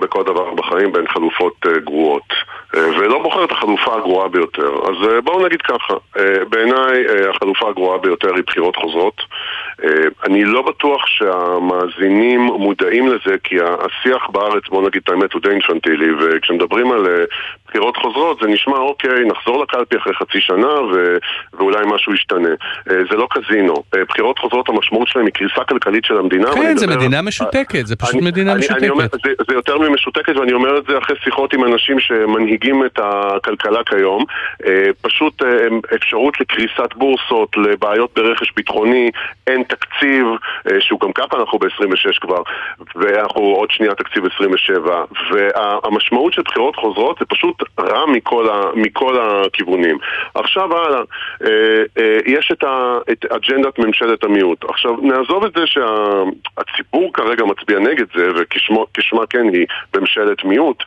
בכל דבר בחיים בין חלופות גרועות, ולא בוחר את החלופה הגרועה ביותר. אז בואו נגיד ככה, בעיניי החלופה הגרועה ביותר היא בחירות חוזרות. אני לא בטוח שהמאזינים מודעים לזה, כי השיח בארץ, בואו נגיד את האמת, הוא די אינפנטילי, וכשמדברים על בחירות חוזרות זה נשמע אוקיי, נחזור לקלפי אחרי חצי שנה ואולי משהו ישתנה. זה לא קזינו. בחירות חוזרות, המשמעות שלהם היא קריסה כלכלית של המדינה. כן, זה מדינה משותקת, זה פשוט מדינה משותקת. זה יותר ממשותקת, ואני אומר את זה אחרי שיחות עם אנשים שמנהיגים את הכלכלה כיום. פשוט אפשרות לקריסת בורסות, לבעיות ברכש ביטחוני, אין תקציב, שהוא גם ככה אנחנו ב-26 כבר, ואנחנו עוד שנייה תקציב 27, והמשמעות של בחירות חוזרות זה פשוט רע מכל הכיוונים. עכשיו הלאה, יש את אג'נדת ממשלת המיעוט. עכשיו נעזוב את זה שהציבור כרגע מצביע נגד זה, וכשמה כן היא בממשלת מיעוט.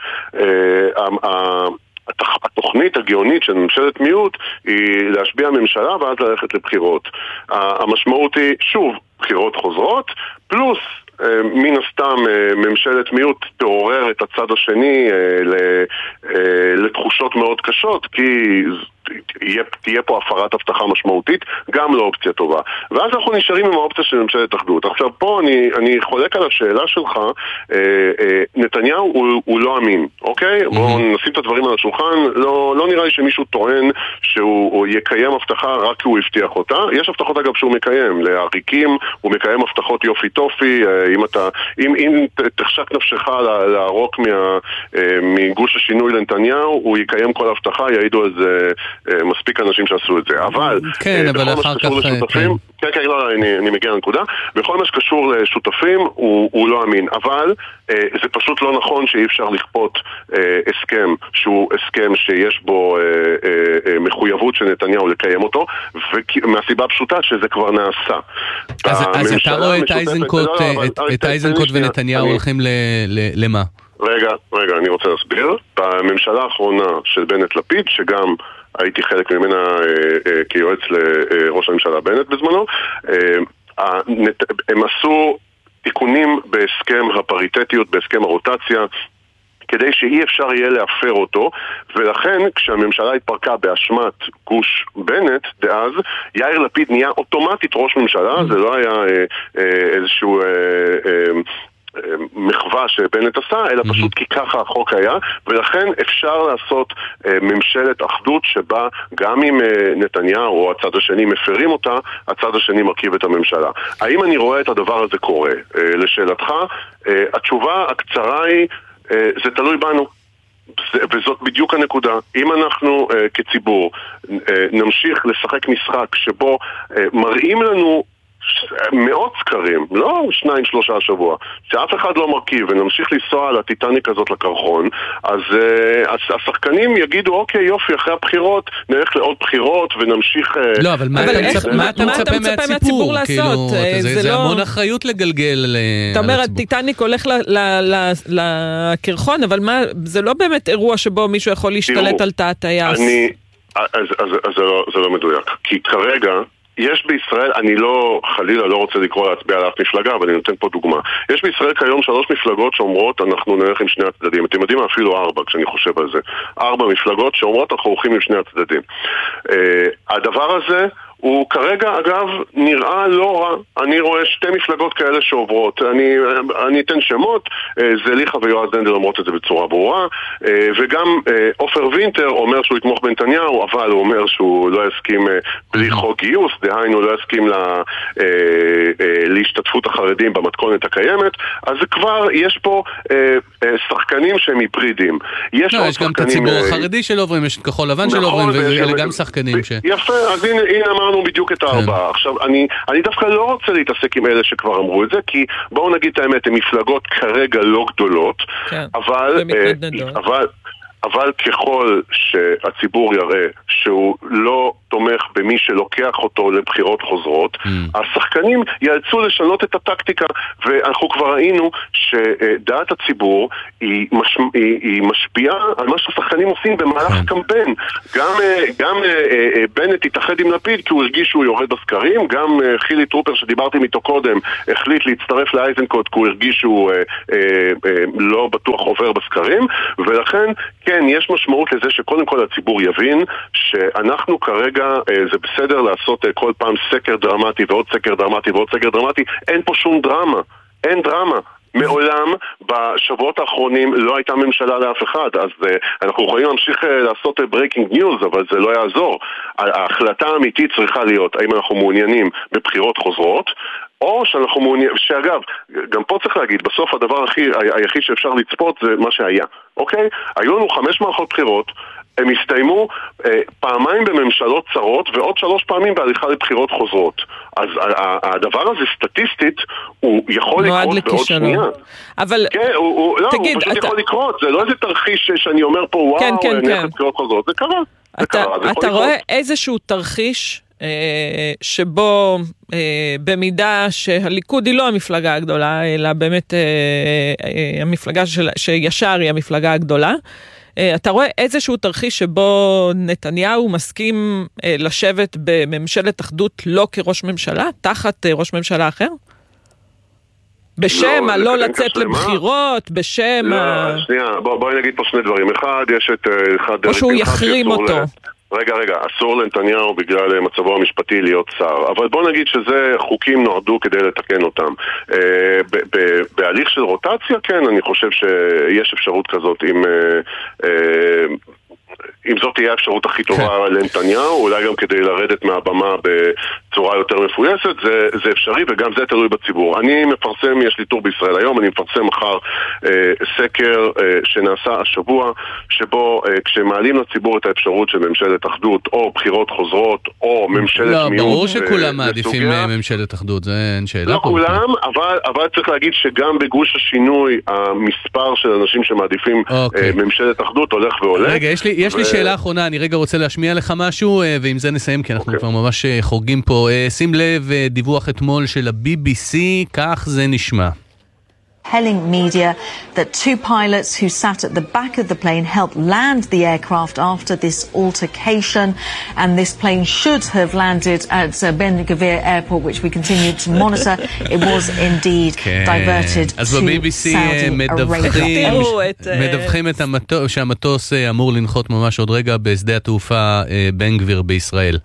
התוכנית הגאונית של ממשלת מיעוט היא להשביע ממשלה ואז ללכת לבחירות. המשמעות היא שוב בחירות חוזרות פלוס מן הסתם ממשלת מיעוט תעורר את הצד השני לתחושות מאוד קשות, כי תהיה פה הפרת הבטחה משמעותית, גם לא אופציה טובה. ואז אנחנו נשארים עם האופציה של ממשלת אחדות. עכשיו פה אני חולק על השאלה שלך, נתניהו הוא לא אמין, אוקיי? בואו נשים את הדברים על השולחן, לא נראה לי שמישהו טוען שהוא יקיים הבטחה רק כי הוא הבטיח אותה. יש הבטחות אגב שהוא מקיים, לעריקים הוא מקיים הבטחות יופי טופי, אם תחשק נפשך לערוק מגוש השינוי לנתניהו, הוא יקיים כל הבטחה, יעידו על זה מספיק אנשים שעשו את זה, אבל כן, אבל אחר כך כן, לא, אני מגיע לנקודה. בכל מה שקשור לשותפים הוא לא אמין, אבל זה פשוט לא נכון שאי אפשר לכפות הסכם שהוא הסכם שיש בו מחויבות של נתניהו לקיים אותו, ומהסיבה פשוטה שזה כבר נעשה. אז אתה רואה את איזנקוט ונתניהו הולכים למה? רגע, אני רוצה להסביר. בממשלה האחרונה של בנט לפיד, שגם הייתי חלק ממנה כיועץ לראש הממשלה בנט בזמנו, הם עשו תיקונים בהסכם הפריטטיות, בהסכם הרוטציה, כדי שאי אפשר יהיה להפר אותו, ולכן כשהממשלה התפרקה באשמת גוש בנט דאז, יאיר לפיד נהיה אוטומטית ראש ממשלה, זה לא היה איזשהו מחווה שבנט עשה, אלא פשוט כי ככה החוק היה, ולכן אפשר לעשות ממשלת אחדות שבה גם אם נתניהו או הצד השני מפרים אותה, הצד השני מרכיב את הממשלה. האם אני רואה את הדבר הזה קורה? לשאלתך, התשובה הקצרה היא, זה תלוי בנו. וזאת בדיוק הנקודה. אם אנחנו כציבור נמשיך לשחק משחק שבו מראים לנו מאות סקרים, לא 2-3 שבוע, שאף אחד לא מרכיב ונמשיך לנסוע על הטיטניק הזאת לקרחון, אז השחקנים יגידו אוקיי יופי, אחרי הבחירות נלך לעוד בחירות ונמשיך. לא, אבל מה אתה מצפה מהציבור לעשות? זה המון אחריות לגלגל. אתה אומר הטיטניק הולך לקרחון, אבל זה לא באמת אירוע שבו מישהו יכול להשתלט על תא הטייס. זה לא מדויק, כי כרגע יש בישראל, אני חלילה לא רוצה לקרוא להצביע על אף מפלגה, אבל אני נותן פה דוגמה. יש בישראל כיום 3 מפלגות שאומרות אנחנו נלך עם שני הצדדים. אתם יודעים אפילו 4 כשאני חושב על זה. 4 מפלגות שאומרות אנחנו הולכים עם שני הצדדים. הדבר הזה הוא כרגע אגב נראה לא רע. אני רואה 2 מפלגות כאלה שעוברות. אני אתן שמות, זליכה ויועז דנדל אומרות את זה בצורה ברורה, וגם עופר וינטר אומר שהוא יתמוך בנתניהו, אבל הוא אומר שהוא לא יסכים בלי חוק גיוס, דהיינו לא יסכים להשתתפות החרדים במתכונת הקיימת. אז כבר יש פה שחקנים שהם היברידים. יש גם את הציבור החרדי שלא עוברים, יש את כחול לבן שלא עוברים, ואלה גם שחקנים יפה, אז הנה אמרנו בדיוק את 4. עכשיו, אני דווקא לא רוצה להתעסק עם אלה שכבר אמרו את זה, כי בואו נגיד את האמת, הן מפלגות כרגע לא גדולות, אבל ככל שהציבור יראה שהוא לא תומך במי שלוקח אותו לבחירות חוזרות, השחקנים יאלצו לשנות את הטקטיקה, ואנחנו כבר ראינו שדעת הציבור היא משפיעה על מה שהשחקנים עושים במהלך הקמפיין. גם בנט התאחד עם לפיד כי הוא הרגיש שהוא יורד בסקרים, גם חילי טרופר שדיברתי איתו קודם החליט להצטרף לאייזנקוט כי הוא הרגיש שהוא לא בטוח עובר בסקרים, ולכן כן, יש משמעות לזה שקודם כל הציבור יבין שאנחנו כרגע, זה בסדר לעשות כל פעם סקר דרמטי ועוד סקר דרמטי ועוד סקר דרמטי, אין פה שום דרמה, אין דרמה. מעולם בשבועות האחרונים לא הייתה ממשלה לאף אחד, אז אנחנו יכולים להמשיך לעשות breaking news, אבל זה לא יעזור. ההחלטה האמיתית צריכה להיות האם אנחנו מעוניינים בבחירות חוזרות, או שאנחנו מעוניינים, שאגב, גם פה צריך להגיד, בסוף הדבר היחיד שאפשר לצפות זה מה שהיה, אוקיי? היו לנו 5 מערכות בחירות, הם הסתיימו פעמיים בממשלות צרות ועוד 3 פעמים בהליכה לבחירות חוזרות. אז הדבר הזה סטטיסטית הוא יכול לקרות בעוד שנייה. אבל כן, הוא פשוט יכול לקרות, זה לא איזה תרחיש שאני אומר פה וואו, נלך לבחירות חוזרות, זה קרה. אתה רואה איזשהו תרחיש שבו במידה שהליכוד היא לא המפלגה הגדולה, אלא באמת המפלגה שישר היא המפלגה הגדולה, אתה רואה איזשהו תרחיש שבו נתניהו מסכים לשבת בממשלת אחדות לא כראש ממשלה, תחת ראש ממשלה אחר? בשם לא לצאת לבחירות, בשם שנייה, בואי נגיד פה שני דברים. אחד, יש את או שהוא יחרים אותו. רגע, אסור לנתניהו בגלל מצבו המשפטי להיות שר, אבל בוא נגיד שזה חוקים נועדו כדי לתקן אותם. בהליך של רוטציה, כן, אני חושב שיש אפשרות כזאת אם זאת תהיה האפשרות הכי טובה לנתניהו, אולי גם כדי לרדת מהבמה בצורה יותר מפויסת, זה אפשרי וגם זה תלוי בציבור. אני מפרסם, יש לי טור בישראל היום, אני מפרסם מחר סקר שנעשה השבוע, שבו כשמעלים לציבור את האפשרות של ממשלת אחדות או בחירות חוזרות או ממשלת מיעוט. לא, ברור שכולם מעדיפים ממשלת אחדות, זה אין שאלה. לא כולם, אבל צריך להגיד שגם בגוש השינוי המספר של אנשים שמעדיפים ממשלת אחדות הולך ועולה. רגע, יש לי שאלה אחרונה, אני רגע רוצה להשמיע לך משהו, ועם זה נסיים, כי אנחנו כבר ממש חורגים פה. שים לב, דיווח אתמול של ה-BBC, כך זה נשמע. Telling media that 2 pilots who sat at the back of the plane helped land the aircraft after this altercation, and this plane should have landed at Ben Gvir Airport, which we continue to monitor. It was indeed diverted to Saudi Arabia. מדווחים שהמטוס אמור לנחות ממש עוד רגע בשדה התעופה בן גביר בישראל.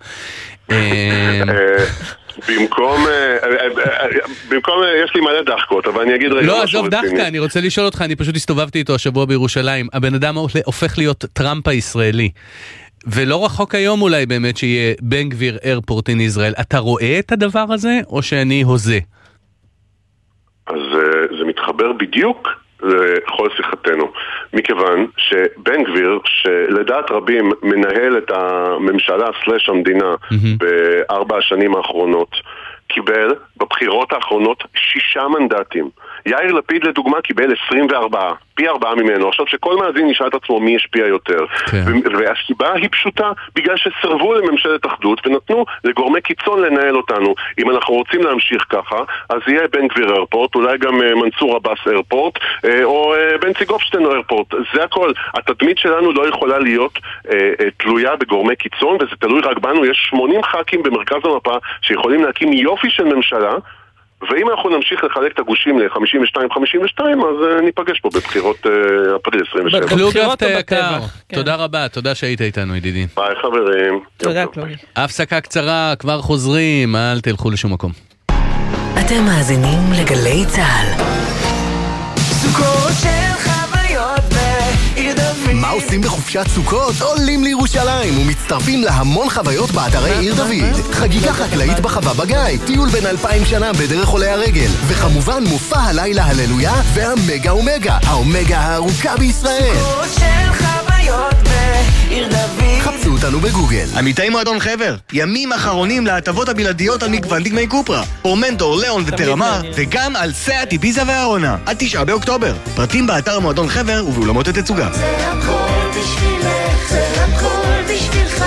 במקום, יש לי מלא דחקות, אבל אני אגיד רגע. לא, עזוב דחקה, אני רוצה לשאול אותך, אני פשוט הסתובבתי איתו השבוע בירושלים, הבן אדם הופך להיות טראמפ הישראלי, ולא רחוק היום אולי באמת שיהיה בן גביר איירפורט אין ישראל. אתה רואה את הדבר הזה, או שאני הוזה? אז זה מתחבר בדיוק לכל שיחתנו, מכיוון שבן גביר, שלדעת רבים מנהל את הממשלה סלש המדינה ב4 השנים האחרונות, קיבל בבחירות האחרונות 6 מנדטים. יאיר לפיד לדוגמה קיבל 24, פי 4 ממנו. עכשיו שכל מאזין נשאל את עצמו מי השפיע יותר. והסיבה היא פשוטה, בגלל שסרבו לממשלת אחדות ונתנו לגורמי קיצון לנהל אותנו. אם אנחנו רוצים להמשיך ככה, אז יהיה בן גביר איירפורט, אולי גם מנסור עבאס איירפורט, או בנצי גופשטיין איירפורט. זה הכל. התדמית שלנו לא יכולה להיות תלויה בגורמי קיצון, וזה תלוי רק בנו. יש 80 ח"כים במרכז המפה שיכולים להקים יופי של ממשלה, ואם אנחנו נמשיך לחלק את הגושים ל-52-52, אז ניפגש פה בבחירות אפריל 27. קלוגהפט היקר, תודה רבה, תודה שהיית איתנו ידידי. ביי חברים. תודה קלוגי. הפסקה קצרה, כבר חוזרים, אל תלכו לשום מקום. אתם מאזינים לגלי צהל. סוכות של חוויות בעיר דוד. מה עושים בחופשת סוכות? עולים לירושלים ומצטרפים להמון חוויות באתרי עיר דוד. חגיגה חקלאית בחווה בגיא, טיול בין 2000 שנה בדרך עולי הרגל, וכמובן מופע הלילה הללויה והמגה אומגה, האומגה הארוכה בישראל. סוכות של חוויות בעיר דוד. חפשו אותנו בגוגל. עמיתי מועדון חבר, ימים אחרונים להטבות הבלעדיות על מגוון דגמי קופרה, פורמנטור, ליאון וטרמה, וגם על סאט, איביזה והרונה, עד 9 באוקטובר. פרטים באתר מועדון חבר ובאולמות התצוגה. זה הכל בשבילך, זה הכל בשבילך,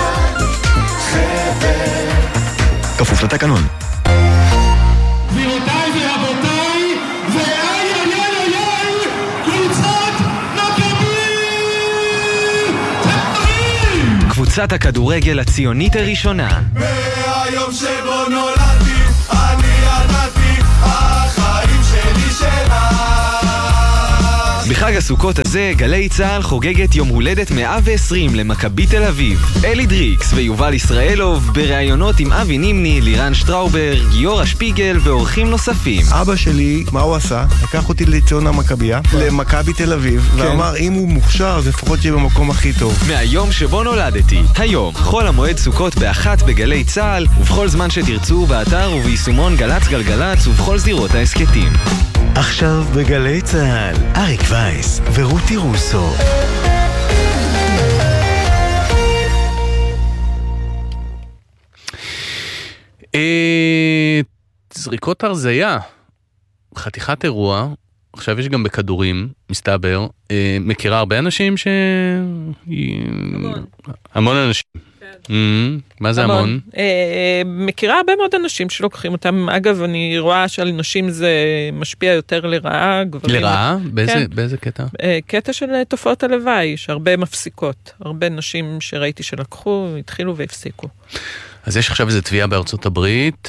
חבר. כפוף לתקנון. גבירותיי ורבותיי, ואיי איי איי איי, קבוצת מכבי תל אביב! קבוצת הכדורגל הציונית הראשונה. מהיום שבו נולדתי, אני ידעתי, החיים שלי שלה. בחג הסוכות הזה, גלי צהל חוגגת יום הולדת 120 למכבי תל אביב. אלי דריקס ויובל ישראלוב בראיונות עם אבי נימני, לירן שטראובר, גיורא שפיגל ואורחים נוספים. אבא שלי, מה הוא עשה? לקח אותי לציון המכביה, למכבי תל אביב, ואמר אם הוא מוכשר אז לפחות שיהיה במקום הכי טוב. מהיום שבו נולדתי. היום, חול המועד סוכות ב1 בגלי צהל, ובכל זמן שתרצו באתר וביישומון גלץ גלגלץ ובכל זירות העסקתים. עכשיו בגלי צהל, אריק וייס ורותי רוסו. זריקות הרזיה, חתיכת אירוע, עכשיו יש גם בכדורים, מסתבר, מכירה הרבה אנשים המון אנשים. מה זה המון? מכירה הרבה מאוד אנשים שלוקחים אותם. אגב, אני רואה שעל נשים זה משפיע יותר לרעה. לרעה? באיזה קטע? קטע של תופעות הלוואי, יש הרבה מפסיקות. הרבה נשים שראיתי שלקחו, התחילו והפסיקו. אז יש עכשיו איזו תביעה בארצות הברית,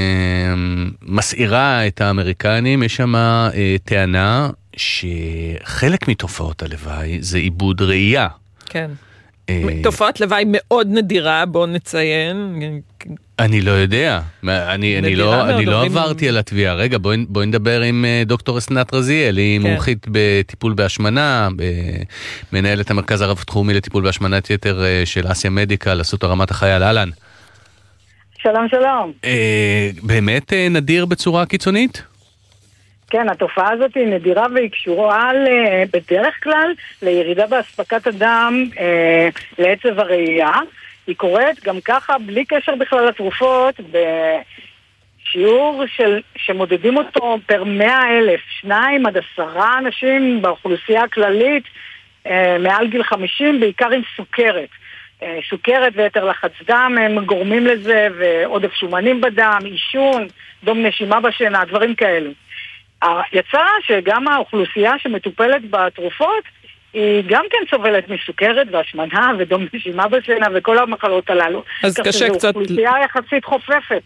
מסעירה את האמריקנים, יש שם טענה שחלק מתופעות הלוואי זה עיבוד ראייה. כן. תופעת לוואי מאוד נדירה, בואו נציין. אני לא יודע, אני לא עברתי על התביעה. רגע, בואי נדבר עם דוקטור אסנת רזיאל, היא מומחית בטיפול בהשמנה, מנהלת המרכז הרב-תחומי לטיפול בהשמנת יתר של אסיה מדיקל, אסותא רמת החייל. אהלן. שלום, שלום. באמת נדיר בצורה קיצונית? כן, התופעה הזאת היא נדירה והיא קשורה בדרך כלל לירידה באספקת הדם לעצב הראייה. היא קורית גם ככה בלי קשר בכלל לתרופות, בשיעור שמודדים אותו פר 100,000, 2 עד 10 אנשים באוכלוסייה הכללית מעל גיל 50, בעיקר עם סוכרת. סוכרת ויתר לחץ דם הם גורמים לזה, ועודף שומנים בדם, עישון, דום נשימה בשינה, דברים כאלו. יצא שגם האוכלוסייה שמטופלת בתרופות היא גם כן סובלת מסוכרת והשמנה ודום נשימה בשינה וכל המחלות הללו. אז קשה קצת... אוכלוסייה יחסית חופפת.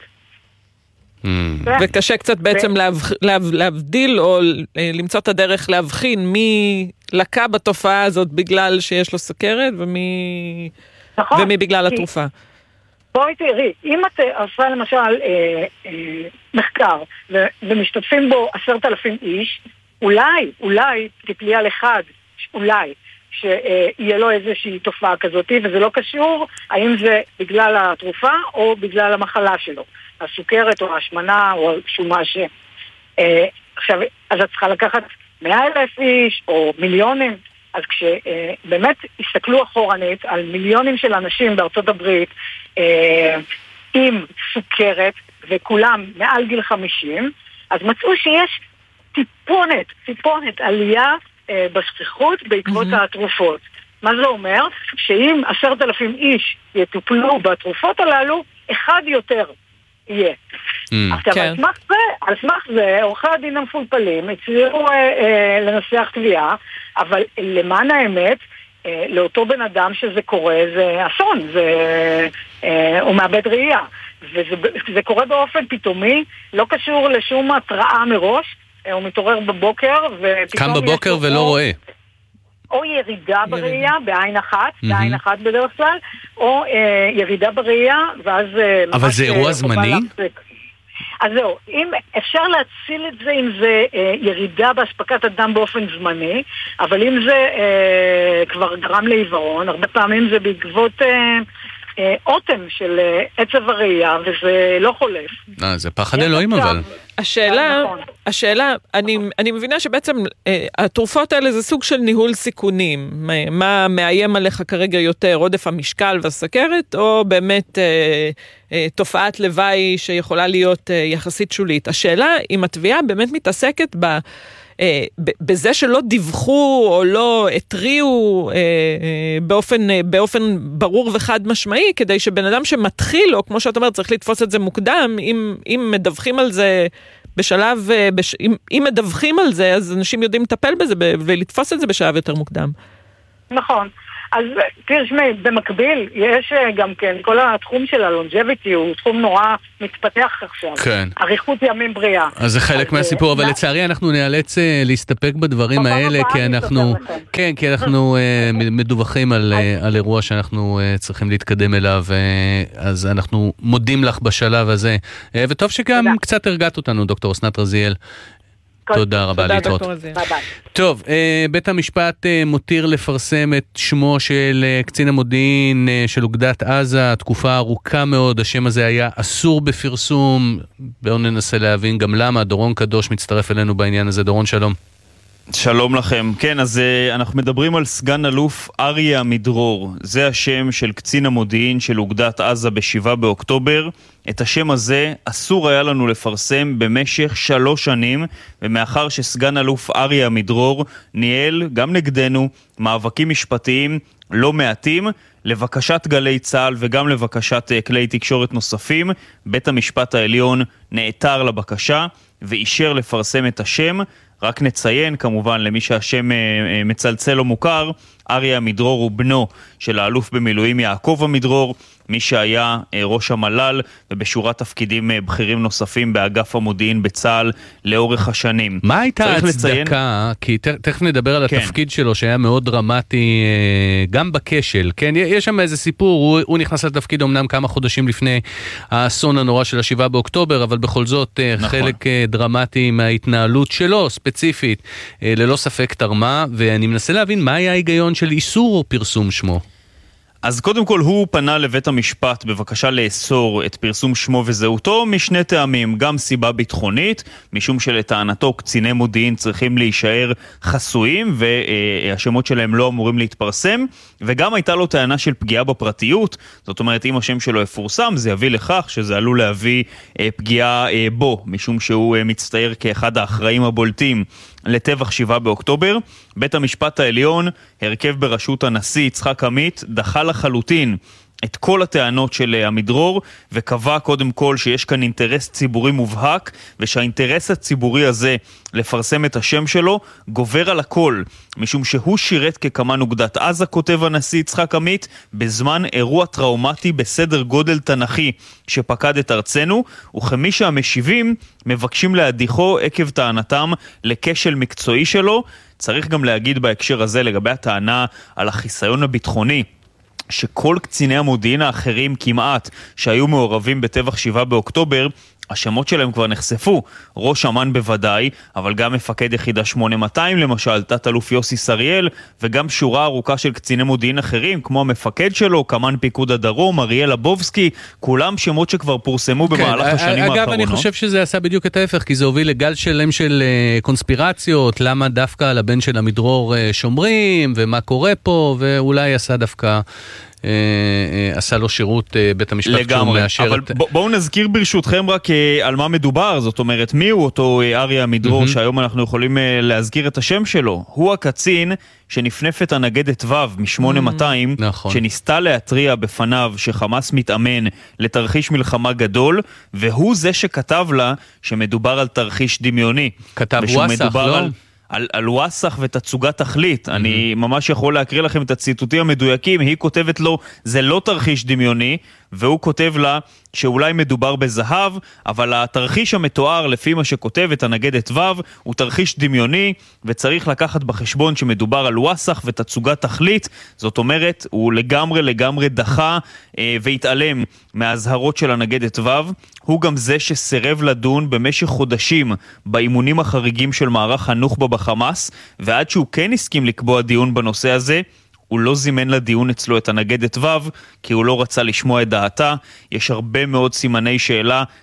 וקשה קצת בעצם להבדיל או למצוא את הדרך להבחין מי לקה בתופעה הזאת בגלל שיש לו סוכרת ומי בגלל התרופה. בואי תראי, אם את עושה למשל מחקר ומשתתפים בו 10,000 איש, אולי תפלי על אחד, אולי, שיהיה לו איזושהי תופעה כזאת, וזה לא קשור האם זה בגלל התרופה או בגלל המחלה שלו, הסוכרת או ההשמנה או שום משהו. עכשיו, אז את צריכה לקחת 100,000 איש או מיליונים, אז כשבאמת הסתכלו אחורנית על מיליונים של אנשים בארצות הברית עם סוכרת וכולם מעל גיל 50, אז מצאו שיש טיפונת עלייה בשכיחות בעקבות התרופות. מה זה אומר? שאם 10,000 איש יטופלו בתרופות הללו, אחד יותר יהיה. עכשיו, על סמך זה, עורכי הדין המפולפלים הצליחו לנסח תביעה, אבל למען האמת, לאותו בן אדם שזה קורה, זה אסון, הוא מאבד ראייה. וזה קורה באופן פתאומי, לא קשור לשום התראה מראש, הוא מתעורר בבוקר, קם בבוקר ולא רואה. או ירידה בראייה, בעין אחת בדרך כלל, או ירידה בראייה, ואז... אבל זה אירוע זמני? אז זהו, אם אפשר להציל את זה אם זה ירידה בהספקת הדם באופן זמני, אבל אם זה כבר גרם לעיוורון, הרבה פעמים זה בעקבות אוטם של עצב הראייה, וזה לא חולף. זה פחד אלוהים אבל. השאלה, אני מבינה שבעצם התרופות האלה זה סוג של ניהול סיכונים. מה מאיים עליך כרגע יותר, עודף המשקל והסוכרת, או באמת תופעת לוואי שיכולה להיות יחסית שולית. השאלה אם התביעה באמת מתעסקת בזה שלא דיווחו או לא התריעו באופן ברור וחד משמעי, כדי שבן אדם שמתחיל, או כמו שאת אומרת, צריך לתפוס את זה מוקדם, אם מדווחים על זה בשלב, אם מדווחים על זה, אז אנשים יודעים לטפל בזה ולתפוס את זה בשלב יותר מוקדם. נכון. אז תשמעי, במקביל יש גם כן, כל התחום של הלונג'ביטי הוא תחום נורא מתפתח עכשיו. כן. אריכות ימים בריאה. אז זה חלק מהסיפור, אבל לצערי אנחנו נאלץ להסתפק בדברים האלה, כי אנחנו מדווחים על אירוע שאנחנו צריכים להתקדם אליו, אז אנחנו מודים לך בשלב הזה, וטוב שגם קצת הרגעת אותנו, דוקטור אסנת רזיאל. תודה רבה, להתראות. טוב, בית המשפט מותיר לפרסם את שמו של קצין המודיעין של אוגדת עזה, תקופה ארוכה מאוד, השם הזה היה אסור בפרסום, בואו ננסה להבין גם למה. דורון קדוש מצטרף אלינו בעניין הזה. דורון, שלום. שלום לכם. כן, אז אנחנו מדברים על סגן אלוף אריה עמידרור. זה השם של קצין המודיעין של אוגדת עזה ב7 באוקטובר. את השם הזה אסור היה לנו לפרסם במשך 3 שנים, ומאחר שסגן אלוף אריה עמידרור ניהל גם נגדנו מאבקים משפטיים לא מעטים, לבקשת גלי צה"ל וגם לבקשת כלי תקשורת נוספים, בית המשפט העליון נעתר לבקשה ואישר לפרסם את השם. רק נציין כמובן למי שהשם מצלצל או מוכר, אריה עמידרור הוא בנו של האלוף במילואים יעקב עמידרור, מי שהיה ראש המל"ל ובשורת תפקידים בכירים נוספים באגף המודיעין בצה"ל לאורך השנים. מה הייתה ההצדקה? כי תכף נדבר על התפקיד שלו שהיה מאוד דרמטי גם בכשל, כן? יש שם איזה סיפור, הוא נכנס לתפקיד אמנם כמה חודשים לפני האסון הנורא של 7 באוקטובר, אבל בכל זאת חלק דרמטי מההתנהלות שלו ספציפית ללא ספק תרמה, ואני מנסה להבין מה היה ההיגיון של איסור פרסום שמו. אז קודם כל הוא פנה לבית המשפט בבקשה לאסור את פרסום שמו וזהותו משני טעמים, גם סיבה ביטחונית, משום שלטענתו קציני מודיעין צריכים להישאר חסויים והשמות שלהם לא אמורים להתפרסם, וגם הייתה לו טענה של פגיעה בפרטיות, זאת אומרת אם השם שלו יפורסם זה יביא לכך שזה עלול להביא פגיעה בו, משום שהוא מצטייר כאחד האחראים הבולטים לטבח 7 באוקטובר. בית המשפט העליון, הרכב בראשות הנשיא יצחק עמית, דחה לחלוטין את כל הטענות של עמידרור, וקבע קודם כל שיש כאן אינטרס ציבורי מובהק, ושהאינטרס הציבורי הזה לפרסם את השם שלו גובר על הכל, משום שהוא שירת כקמן אוגדת עזה, כותב הנשיא יצחק עמית, בזמן אירוע טראומטי בסדר גודל תנכי שפקד את ארצנו, וכמי שהמשיבים מבקשים להדיחו עקב טענתם לכשל מקצועי שלו. צריך גם להגיד בהקשר הזה לגבי הטענה על החיסיון הביטחוני, שכל קציני המודיעין האחרים כמעט שהיו מעורבים בטבח 7 באוקטובר, השמות שלהם כבר נחשפו, ראש אמ"ן בוודאי, אבל גם מפקד יחידה 8200 למשל, תת אלוף יוסי סריאל, וגם שורה ארוכה של קציני מודיעין אחרים, כמו המפקד שלו, קמן פיקוד הדרום, אריאל לבובסקי, כולם שמות שכבר פורסמו במהלך השנים האחרונות. אגב, אני חושב שזה עשה בדיוק את ההפך, כי זה הוביל לגל שלם של קונספירציות, למה דווקא על הבן של עמידרור שומרים, ומה קורה פה, ואולי עשה דווקא עשה לו שירות בית המשפט לגמרי, אבל בואו נזכיר ברשותכם רק על מה מדובר. זאת אומרת, מי הוא אותו אריה עמידרור שהיום אנחנו יכולים להזכיר את השם שלו? הוא הקצין שנפנף את הנגדת ו' מ-8200, שניסתה להטריע בפניו שחמאס מתאמן לתרחיש מלחמה גדול, והוא זה שכתב לה שמדובר על תרחיש דמיוני. כתב וואסח, לא? על וואסח ותצוגת תכלית. אני ממש יכול להקריא לכם את הציטוטים המדויקים. היא כותבת לו, זה לא תרחיש דמיוני, והוא כותב לה שאולי מדובר בזהב, אבל התרחיש המתואר לפי מה שכותבת הנגדת ו' הוא תרחיש דמיוני, וצריך לקחת בחשבון שמדובר על וואסח ותצוגת תכלית. זאת אומרת, הוא לגמרי דחה והתעלם מהזהרות של הנגדת ו'. הוא גם זה שסירב לדון במשך חודשים באימונים החריגים של מערך הנוח'בה בחמאס, ועד שהוא כן הסכים לקבוע דיון בנושא הזה, הוא לא זימן לדיון אצלו את הנגדת ו' כי הוא לא רצה לשמוע את דעתה. יש הרבה מאוד סימני שאלה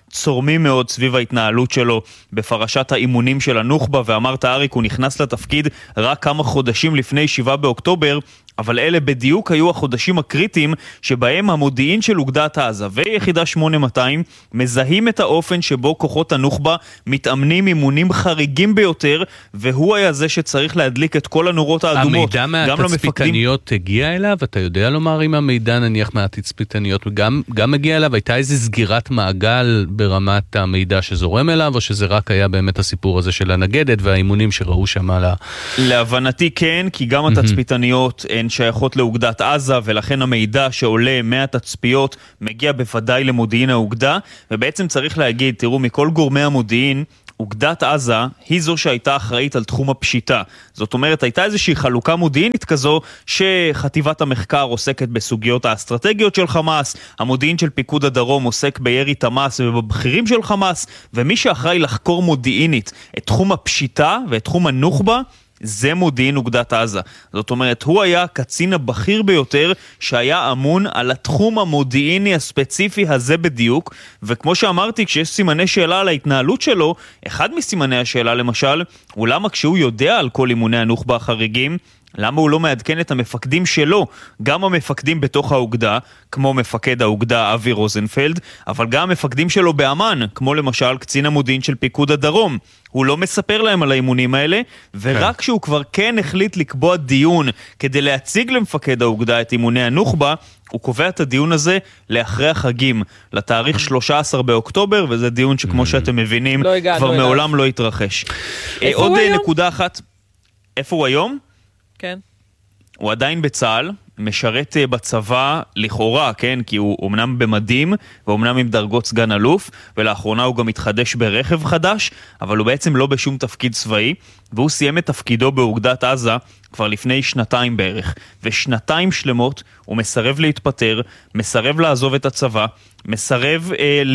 צורמים מאוד סביב ההתנהלות שלו בפרשת האימונים של הנוח'בה, ואמרת אריק, הוא נכנס לתפקיד רק כמה חודשים לפני 7 באוקטובר, אבל אלה בדיוק היו החודשים הקריטיים שבהם המודיעין של אוגדת עזה ויחידה 8200 מזהים את האופן שבו כוחות הנוח'בה מתאמנים אימונים חריגים ביותר, והוא היה זה שצריך להדליק את כל הנורות האדומות. המידע מהתצפיתניות הגיע אליו? אתה יודע לומר אם המידע נניח מהתצפיתניות גם הגיע אליו? הייתה איזו סגירת מעגל ברמת המידע שזורם אליו, או שזה רק היה באמת הסיפור הזה של הנגדת והאימונים שראו שם על ה... להבנתי כן, כי גם התצפיתניות הן שייכות לאוגדת עזה, ולכן המידע שעולה מהתצפיות מגיע בוודאי למודיעין האוגדה, ובעצם צריך להגיד, תראו, מכל גורמי המודיעין, אוגדת עזה היא זו שהייתה אחראית על תחום הפשיטה. זאת אומרת, הייתה איזושהי חלוקה מודיעינית כזו, שחטיבת המחקר עוסקת בסוגיות האסטרטגיות של חמאס, המודיעין של פיקוד הדרום עוסק בירי תמאס ובבחירים של חמאס, ומי שאחראי לחקור מודיעינית את תחום הפשיטה ואת תחום הנוח'בה, זה מודיעין אוגדת עזה. זאת אומרת, הוא היה הקצין הבכיר ביותר שהיה אמון על התחום המודיעיני הספציפי הזה בדיוק, וכמו שאמרתי, כשיש סימני שאלה על ההתנהלות שלו, אחד מסימני השאלה למשל, הוא למה כשהוא יודע על כל אימוני הנוח'בה החריגים, למה הוא לא מעדכן את המפקדים שלו, גם המפקדים בתוך האוגדה, כמו מפקד האוגדה אבי רוזנפלד, אבל גם המפקדים שלו באמן, כמו למשל קצין המודיעין של פיקוד הדרום. הוא לא מספר להם על האימונים האלה, ורק כשהוא כבר כן החליט לקבוע דיון כדי להציג למפקד האוגדה את אימוני הנוח'בה, הוא קובע את הדיון הזה לאחרי החגים, לתאריך 13 באוקטובר, וזה דיון שכמו שאתם מבינים, כבר מעולם לא התרחש. עוד נקודה אחת, איפה הוא היום? כן. הוא עדיין בצה"ל, משרת בצבא לכאורה, כן? כי הוא אומנם במדים, ואומנם עם דרגות סגן אלוף, ולאחרונה הוא גם מתחדש ברכב חדש, אבל הוא בעצם לא בשום תפקיד צבאי, והוא סיים את תפקידו באוגדת עזה כבר לפני 2 בערך, ושנתיים שלמות הוא מסרב להתפטר, מסרב לעזוב את הצבא, מסרב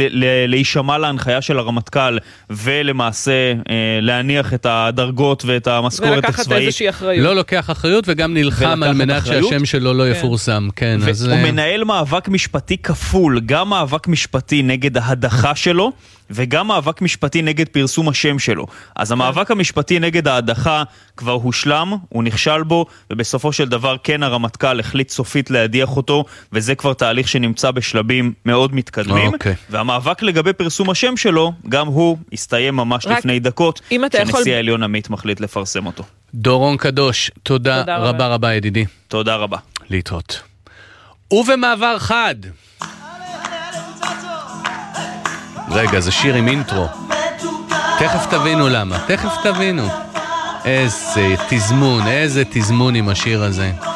להישמע להנחיה של הרמטכ"ל, ולמעשה להניח את הדרגות ואת המשכורת הצבאית. ולקחת איזושהי אחריות. לא לוקח אחריות וגם נלחם על מנת שהשם שלו לא יפורסם. כן, אז... הוא מנהל מאבק משפטי כפול, גם מאבק משפטי נגד ההדחה שלו, וגם מאבק משפטי נגד פרסום השם שלו. אז המאבק המשפטי נגד ההדחה כבר הושלם, הוא נכשל בו, ובסופו של דבר כן הרמטכ"ל החליט סופית להדיח אותו, וזה כבר תהליך שנמצא בשלבים מאוד מתקדמים. והמאבק לגבי פרסום השם שלו, גם הוא הסתיים ממש לפני דקות, שנשיא העליון עמית מחליט לפרסם אותו. דורון קדוש, תודה רבה רבה ידידי. תודה רבה. להתראות. ובמעבר חד. רגע, זה שיר עם אינטרו. תכף תבינו למה, תכף תבינו. איזה תזמון עם השיר הזה.